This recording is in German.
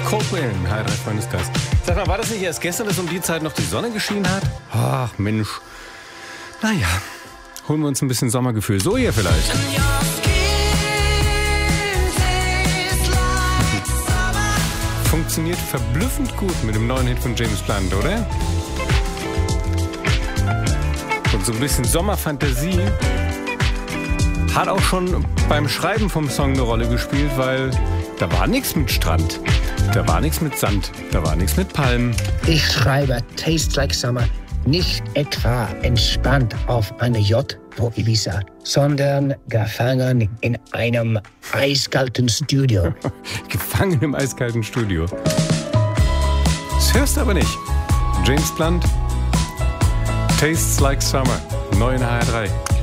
Coldplay in HR3 Freundeskreis. Sag mal, war das nicht erst gestern, dass um die Zeit noch die Sonne geschienen hat? Ach Mensch. Naja, holen wir uns ein bisschen Sommergefühl. So hier vielleicht. Funktioniert verblüffend gut mit dem neuen Hit von James Blunt, oder? Und so ein bisschen Sommerfantasie hat auch schon beim Schreiben vom Song eine Rolle gespielt, weil da war nichts mit Strand, da war nichts mit Sand, da war nichts mit Palmen. Ich schreibe Tastes Like Summer nicht etwa entspannt auf einer Yacht vor Ibiza, sondern gefangen in einem eiskalten Studio. Gefangen im eiskalten Studio. Das hörst du aber nicht. James Blunt, Tastes Like Summer, neu in HR3.